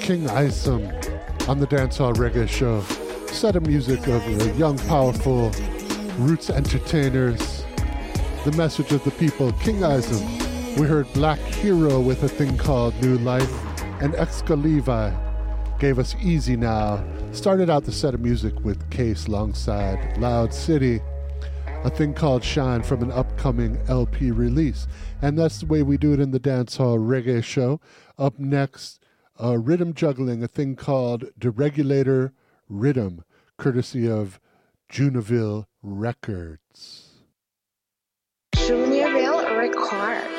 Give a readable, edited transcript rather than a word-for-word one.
King Isom on the Dancehall Reggae Show. Set of music of young, powerful roots entertainers. The message of the people, King Isom. We heard Black Hero with a thing called New Life, and Exca Levi gave us Easy Now. Started out the set of music with Case alongside Loud City, a thing called Shine from an upcoming LP release. And that's the way we do it in the Dancehall Reggae Show. Up next, rhythm juggling, a thing called Deregulator Rhythm, courtesy of Junaville Records. Junaville Records.